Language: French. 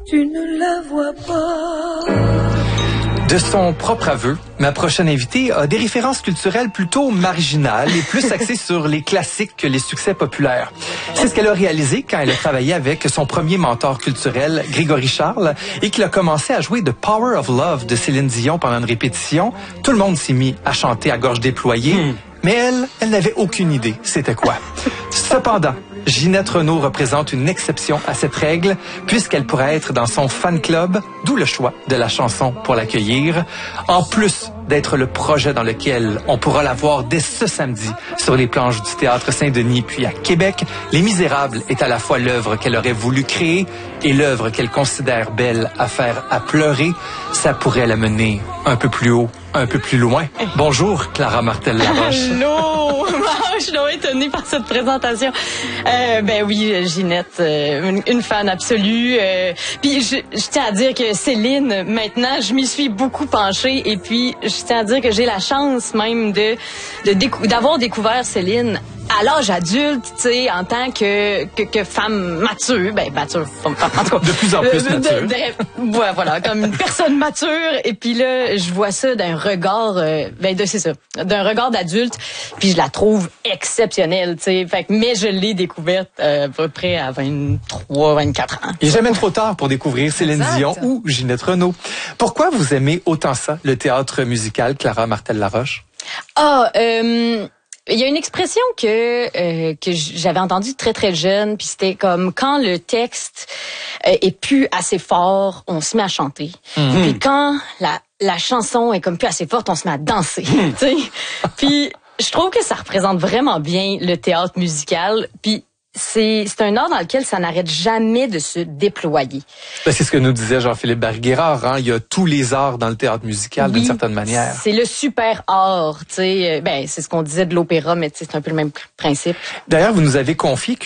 tu ne la vois pas. De son propre aveu, ma prochaine invitée a des références culturelles plutôt marginales et plus axées sur les classiques que les succès populaires. C'est ce qu'elle a réalisé quand elle a travaillé avec son premier mentor culturel, Grégory Charles, et qu'il a commencé à jouer The Power of Love de Céline Dion pendant une répétition. Tout le monde s'est mis à chanter à gorge déployée, mais elle n'avait aucune idée c'était quoi. Cependant, Ginette Renault représente une exception à cette règle puisqu'elle pourrait être dans son fan club, d'où le choix de la chanson pour l'accueillir. En plus d'être le projet dans lequel on pourra la voir dès ce samedi sur les planches du Théâtre Saint-Denis puis à Québec, Les Misérables est à la fois l'œuvre qu'elle aurait voulu créer et l'œuvre qu'elle considère belle à faire à pleurer. Ça pourrait la mener un peu plus haut, un peu plus loin. Bonjour, Clara Martel-Laroche. Allô! Je suis donc étonnée par cette présentation. Ben oui, Ginette, une fan absolue. Puis je tiens à dire que Céline, maintenant, je m'y suis beaucoup penchée. Et puis, je tiens à dire que j'ai la chance même d'avoir découvert Céline à l'âge adulte, tu sais, en tant que femme mature, mature, en tout cas. De plus en plus mature. Voilà, comme une personne mature. Et puis là, je vois ça d'un regard, c'est ça, d'un regard d'adulte. Puis je la trouve exceptionnelle, tu sais. Mais je l'ai découverte à peu près à 23, 24 ans. Il n'est jamais trop tard pour découvrir Céline Dion ou Ginette Renault. Pourquoi vous aimez autant ça, le théâtre musical, Clara Martel-Laroche? Il y a une expression que j'avais entendue très très jeune, puis c'était comme quand le texte est plus assez fort, on se met à chanter. Puis quand la chanson est comme plus assez forte, on se met à danser. Tu sais. Puis je trouve que ça représente vraiment bien le théâtre musical. Puis c'est un art dans lequel ça n'arrête jamais de se déployer. Ben, c'est ce que nous disait Jean-Philippe Barguérard, hein? Il y a tous les arts dans le théâtre musical, d'une certaine manière. C'est le super art, tu sais. C'est ce qu'on disait de l'opéra, mais c'est un peu le même principe. D'ailleurs, vous nous avez confié